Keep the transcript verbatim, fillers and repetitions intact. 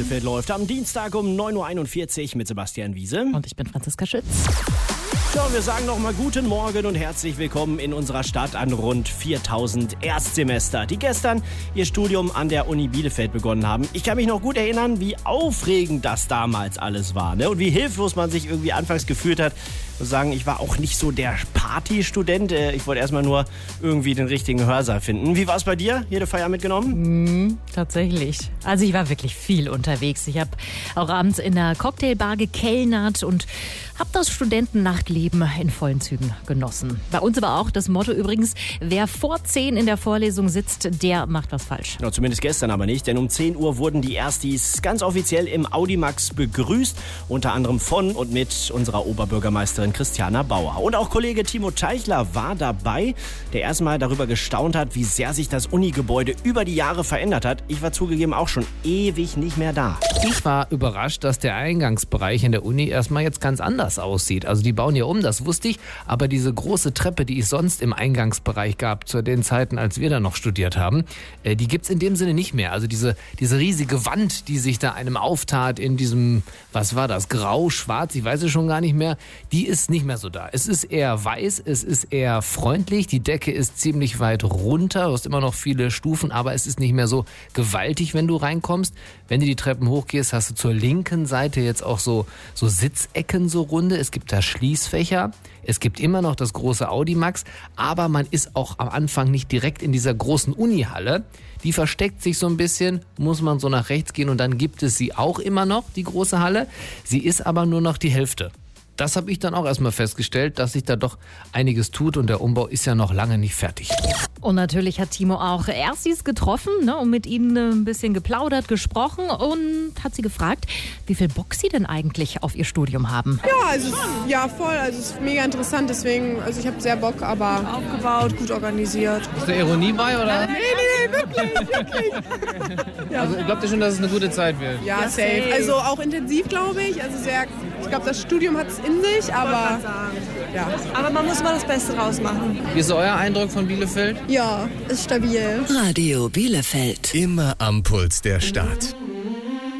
Bielefeld läuft am Dienstag um neun Uhr einundvierzig mit Sebastian Wiese. Und ich bin Franziska Schütz. Ja, wir sagen nochmal guten Morgen und herzlich willkommen in unserer Stadt an rund viertausend Erstsemester, die gestern ihr Studium an der Uni Bielefeld begonnen haben. Ich kann mich noch gut erinnern, wie aufregend das damals alles war, ne? Und wie hilflos man sich irgendwie anfangs gefühlt hat. Ich muss sagen, ich war auch nicht so der Partystudent. Ich wollte erstmal nur irgendwie den richtigen Hörsaal finden. Wie war es bei dir? Jede Feier mitgenommen? Mm, tatsächlich. Also ich war wirklich viel unterwegs. Ich habe auch abends in der Cocktailbar gekellnert und habe das Studentennachtleben in vollen Zügen genossen. Bei uns aber auch das Motto übrigens, wer vor zehn in der Vorlesung sitzt, der macht was falsch. Ja, zumindest gestern aber nicht, denn um zehn Uhr wurden die Erstis ganz offiziell im Audimax begrüßt. Unter anderem von und mit unserer Oberbürgermeisterin Christiana Bauer. Und auch Kollege Timo Teichler war dabei, der erstmal darüber gestaunt hat, wie sehr sich das Unigebäude über die Jahre verändert hat. Ich war zugegeben auch schon ewig nicht mehr da. Ich war überrascht, dass der Eingangsbereich in der Uni erstmal jetzt ganz anders aussieht. Also die bauen ja um, das wusste ich, aber diese große Treppe, die es sonst im Eingangsbereich gab, zu den Zeiten, als wir da noch studiert haben, äh, die gibt's in dem Sinne nicht mehr. Also diese, diese riesige Wand, die sich da einem auftat in diesem, was war das, grau, schwarz, ich weiß es schon gar nicht mehr, die ist nicht mehr so da. Es ist eher weiß, es ist eher freundlich, die Decke ist ziemlich weit runter, du hast immer noch viele Stufen, aber es ist nicht mehr so gewaltig, wenn du reinkommst. Wenn du die Treppen hochgehst, hast du zur linken Seite jetzt auch so, so Sitzecken, so runde. Es gibt da Schließfächer. Es gibt immer noch das große Audimax, aber man ist auch am Anfang nicht direkt in dieser großen Unihalle. Die versteckt sich so ein bisschen, muss man so nach rechts gehen und dann gibt es sie auch immer noch, die große Halle. Sie ist aber nur noch die Hälfte. Das habe ich dann auch erstmal festgestellt, dass sich da doch einiges tut und der Umbau ist ja noch lange nicht fertig. Und natürlich hat Timo auch Erstis getroffen, ne, und mit ihnen ein bisschen geplaudert, gesprochen und hat sie gefragt, wie viel Bock sie denn eigentlich auf ihr Studium haben. Ja, also ja voll, also es ist mega interessant, deswegen, also ich habe sehr Bock, aber aufgebaut, gut organisiert. Ist da Ironie bei, oder? Nee, nee, nee, wirklich, wirklich. Ja. Also glaubt ihr schon, dass es eine gute Zeit wird? Ja, safe. Also auch intensiv, glaube ich, also sehr, ich glaube, das Studium hat es in sich, aber ja. Aber man muss mal das Beste rausmachen. Wie ist euer Eindruck von Bielefeld? Ja, ist stabil. Radio Bielefeld. Immer am Puls der Stadt.